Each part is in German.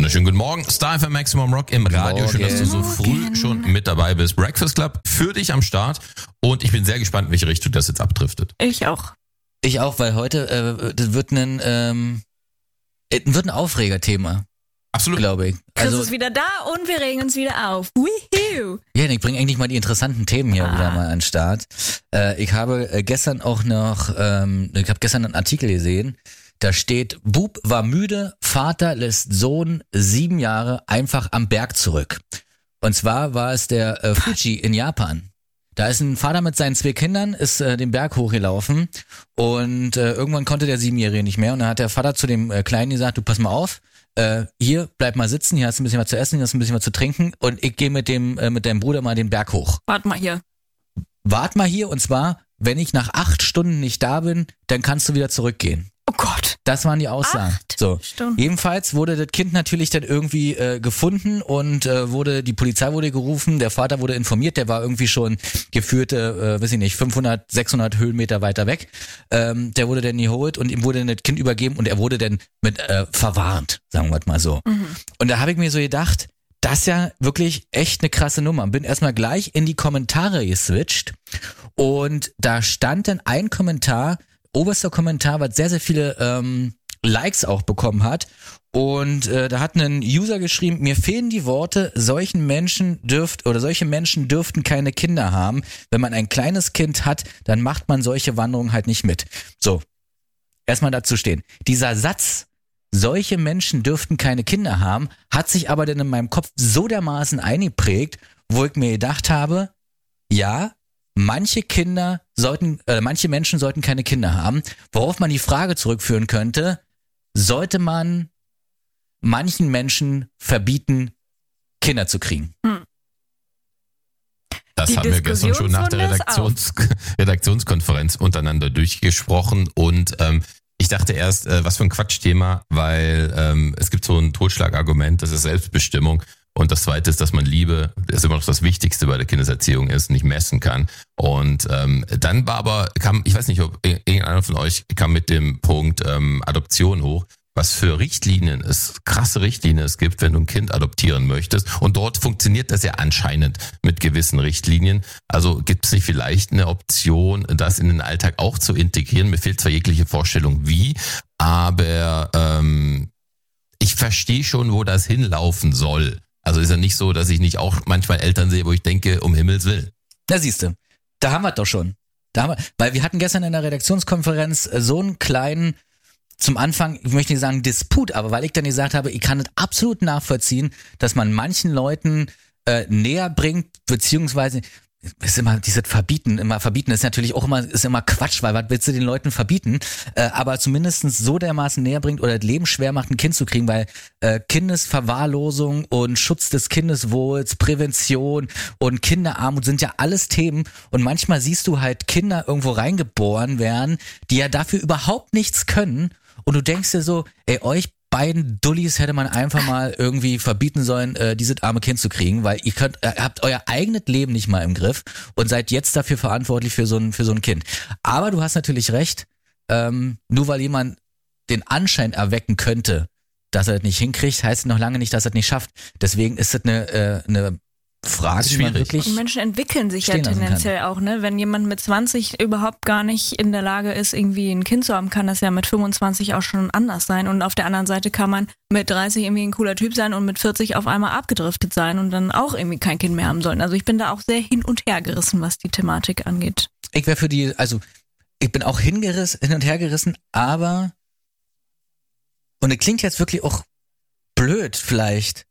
Wunderschönen guten Morgen. Star FM Maximum Rock im Radio. Schön, dass du so früh schon mit dabei bist. Breakfast Club für dich am Start. Und ich bin sehr gespannt, in welche Richtung das jetzt abdriftet. Ich auch. Ich auch, weil heute das wird ein Aufregerthema. Absolut. Glaube ich. Chris ist wieder da und wir regen uns wieder auf. Woohoo! Ja, ich bringe eigentlich mal die interessanten Themen hier wieder mal an den Start. Ich habe gestern auch noch, ich habe gestern einen Artikel gesehen, da steht, Bub war müde, Vater lässt Sohn 7 Jahre einfach am Berg zurück. Und zwar war es der Fuji in Japan. Da ist ein Vater mit seinen 2 Kindern, ist den Berg hochgelaufen und irgendwann konnte der 7-Jährige nicht mehr und dann hat der Vater zu dem Kleinen gesagt, du pass mal auf, hier, bleib mal sitzen, hier hast du ein bisschen was zu essen, hier hast du ein bisschen was zu trinken und ich gehe mit deinem Bruder mal den Berg hoch. Wart mal hier Und zwar, wenn ich nach 8 Stunden nicht da bin, dann kannst du wieder zurückgehen. Oh Gott. Das waren die Aussagen. 8 Stunden. Jedenfalls wurde das Kind natürlich dann irgendwie gefunden und die Polizei wurde gerufen, der Vater wurde informiert, der war irgendwie schon geführte, 500, 600 Höhenmeter weiter weg. Der wurde dann geholt und ihm wurde dann das Kind übergeben und er wurde dann mit verwarnt, sagen wir mal so. Mhm. Und da habe ich mir so gedacht, das ist ja wirklich echt eine krasse Nummer. Bin erstmal gleich in die Kommentare geswitcht und da stand dann ein Kommentar, oberster Kommentar, was sehr, sehr viele Likes auch bekommen hat. Und da hat ein User geschrieben, mir fehlen die Worte, solche Menschen dürften keine Kinder haben. Wenn man ein kleines Kind hat, dann macht man solche Wanderungen halt nicht mit. So, erstmal dazu stehen. Dieser Satz, solche Menschen dürften keine Kinder haben, hat sich aber dann in meinem Kopf so dermaßen eingeprägt, wo ich mir gedacht habe, ja, manche Menschen sollten keine Kinder haben, worauf man die Frage zurückführen könnte, sollte man manchen Menschen verbieten, Kinder zu kriegen? Das haben wir gestern schon nach der Redaktionskonferenz untereinander durchgesprochen und ich dachte erst, was für ein Quatschthema, weil es gibt so ein Totschlagargument, das ist Selbstbestimmung. Und das Zweite ist, dass man Liebe, das ist immer noch das Wichtigste bei der Kindeserziehung ist, nicht messen kann. Und dann kam, ich weiß nicht, ob irgendeiner von euch kam mit dem Punkt Adoption hoch, was für krasse Richtlinien es gibt, wenn du ein Kind adoptieren möchtest. Und dort funktioniert das ja anscheinend mit gewissen Richtlinien. Also gibt es nicht vielleicht eine Option, das in den Alltag auch zu integrieren? Mir fehlt zwar jegliche Vorstellung wie, aber ich verstehe schon, wo das hinlaufen soll. Also ist ja nicht so, dass ich nicht auch manchmal Eltern sehe, wo ich denke, um Himmels Willen. Da siehste, da haben wir es doch schon. Weil wir hatten gestern in der Redaktionskonferenz so einen kleinen, zum Anfang, ich möchte nicht sagen Disput, aber weil ich dann gesagt habe, ich kann es absolut nachvollziehen, dass man manchen Leuten näher bringt, beziehungsweise ist immer dieses Verbieten ist natürlich auch immer Quatsch, weil was willst du den Leuten verbieten, aber zumindestens so dermaßen näher bringt oder das Leben schwer macht, ein Kind zu kriegen, weil Kindesverwahrlosung und Schutz des Kindeswohls, Prävention und Kinderarmut sind ja alles Themen und manchmal siehst du halt Kinder irgendwo reingeboren werden, die ja dafür überhaupt nichts können und du denkst dir so, euch beiden Dullis hätte man einfach mal irgendwie verbieten sollen, dieses arme Kind zu kriegen, weil ihr habt euer eigenes Leben nicht mal im Griff und seid jetzt dafür verantwortlich für so ein Kind. Aber du hast natürlich recht, nur weil jemand den Anschein erwecken könnte, dass er das nicht hinkriegt, heißt es noch lange nicht, dass er es nicht schafft. Deswegen ist das eine Frage, die man wirklich. Und Menschen entwickeln sich ja tendenziell auch, ne? Wenn jemand mit 20 überhaupt gar nicht in der Lage ist, irgendwie ein Kind zu haben, kann das ja mit 25 auch schon anders sein. Und auf der anderen Seite kann man mit 30 irgendwie ein cooler Typ sein und mit 40 auf einmal abgedriftet sein und dann auch irgendwie kein Kind mehr haben sollen. Also ich bin da auch sehr hin und her gerissen, was die Thematik angeht. Ich wäre ich bin auch hin und her gerissen, aber, und es klingt jetzt wirklich auch blöd vielleicht,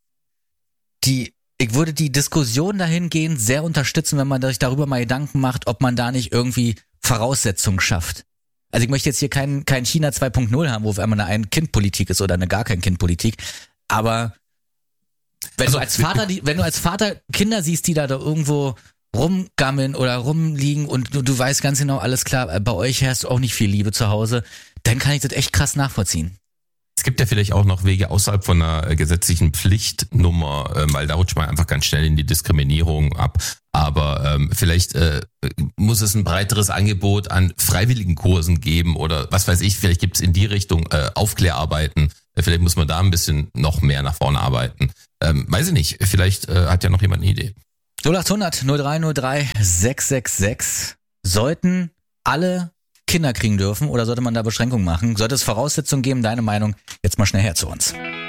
ich würde die Diskussion dahingehend sehr unterstützen, wenn man sich darüber mal Gedanken macht, ob man da nicht irgendwie Voraussetzungen schafft. Also ich möchte jetzt hier kein China 2.0 haben, wo auf einmal eine Ein-Kind-Politik ist oder eine gar kein Kind-Politik. Aber wenn du als Vater Kinder siehst, die da irgendwo rumgammeln oder rumliegen und du weißt ganz genau, alles klar, bei euch herrscht auch nicht viel Liebe zu Hause, dann kann ich das echt krass nachvollziehen. Es gibt ja vielleicht auch noch Wege außerhalb von einer gesetzlichen Pflichtnummer, weil da rutscht man einfach ganz schnell in die Diskriminierung ab. Aber vielleicht muss es ein breiteres Angebot an freiwilligen Kursen geben oder was weiß ich, vielleicht gibt es in die Richtung Aufklärarbeiten, Vielleicht muss man da ein bisschen noch mehr nach vorne arbeiten. Weiß ich nicht, vielleicht hat ja noch jemand eine Idee. 0800 0303 666. Sollten alle Kinder kriegen dürfen oder sollte man da Beschränkungen machen? Sollte es Voraussetzungen geben? Deine Meinung? Jetzt mal schnell her zu uns.